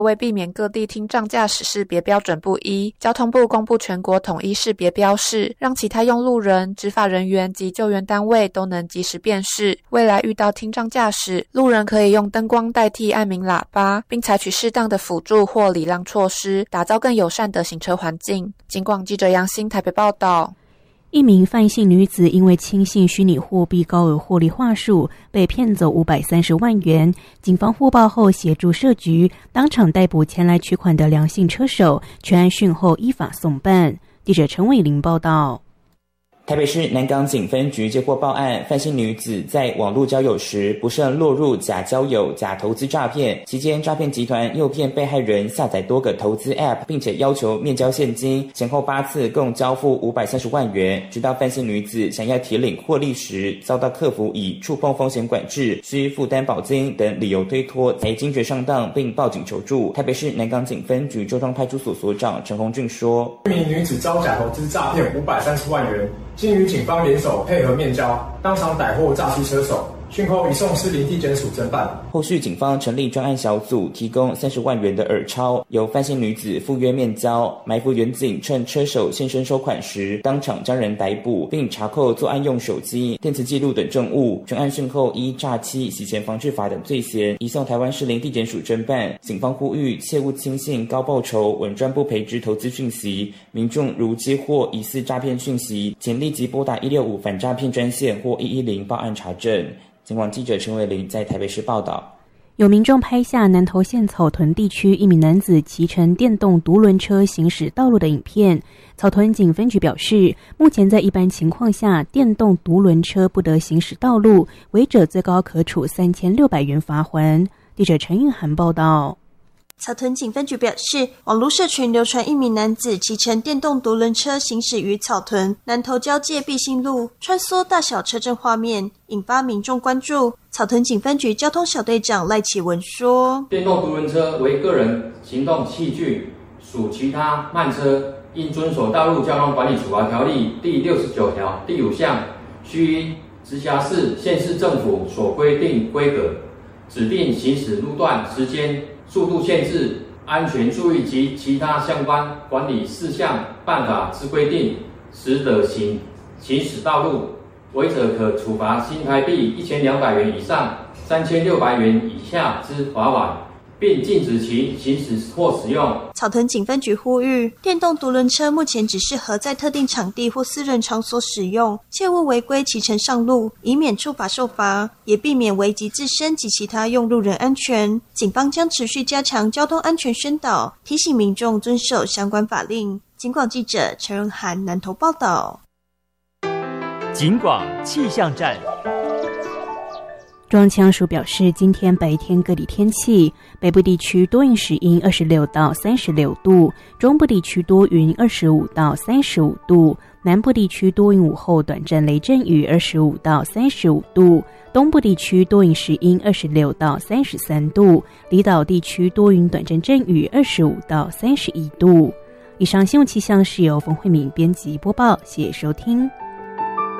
为避免各地听障驾驶识别标准不一，交通部公布全国统一识别标示，让其他用路人、执法人员及救援单位都能及时辨识。未来遇到听障驾驶，路人可以用灯光代替按鸣喇叭，并采取适当的辅助或礼让措施，打造更友善的行车环境。警广记者杨欣台北报道。 一名范姓女子因为轻信虚拟货币高额获利话术，被骗走530万元。警方获报后协助社局，当场逮捕前来取款的梁姓车手，全案讯后依法送办。记者陈伟玲报道。 台北市南港警分局接获报案，范姓女子在网络交友时不慎落入假交友、假投资诈骗，期间诈骗集团诱骗被害人下载多个投资 App， 并且要求面交现金，前后8次共交付530万元。直到范姓女子想要提领获利时，遭到客服以触碰风险管制、需负担保金等理由推脱，才惊觉上当，并报警求助。台北市南港警分局周庄派出所所长陈宏俊说：“ 一名女子遭假投资诈骗530万元。”经与警方联手配合面交，当场逮获诈欺车手，讯后移送士林地检署侦办。 后续警方成立专案小组，提供30万元的耳钞，由范姓女子赴约面交，埋伏员警趁车手现身收款时，当场将人逮捕，并查扣作案用手机、电磁记录等证物。专案讯后依诈欺、洗钱防治法等罪嫌，移送台湾士林地检署侦办。警方呼吁切勿轻信高报酬、稳赚不赔之投资讯息，民众如接获疑似诈骗讯息，请立即拨打165反诈骗专线或110报案查证。警广记者陈伟玲在台北市报道。 有民众拍下南投县草屯地区一名男子骑乘电动独轮车行驶道路的影片。草屯警分局表示，目前在一般情况下，电动独轮车不得行驶道路，违者最高可处3600元罚锾。记者陈韵涵报道。 草屯警分局表示，网络社群流传一名男子骑乘电动独轮车行驶于草屯南投交界必兴路，穿梭大小车阵画面，引发民众关注。草屯警分局交通小队长赖启文说：“ 电动独轮车为个人行动器具，属其他慢车，应遵守道路交通管理处罚条例第69条第5项，须依直辖市、县市政府所规定规格，指定行驶路段、时间、速度限制、安全注意及其他相关管理事项办法之规定，使得行驶道路，违者可处罚新台币1200元以上3600元以下之罚款，并禁止其行驶或使用。” 草屯警分局呼吁，电动独轮车目前只适合在特定场地或私人场所使用，切勿违规骑乘上路，以免触法受罚，也避免危及自身及其他用路人安全。警方将持续加强交通安全宣导，提醒民众遵守相关法令。警广记者陈荣涵南投报道。 警广气象站。 中央气象署表示，今天白天各地天气，北部地区多云时阴26到36度，中部地区多云25到35度，南部地区多云午后短暂雷阵雨25到35度，东部地区多云时阴26到33度，离岛地区多云短暂阵雨25到31度。以上新闻气象是由冯慧敏编辑播报，谢谢收听。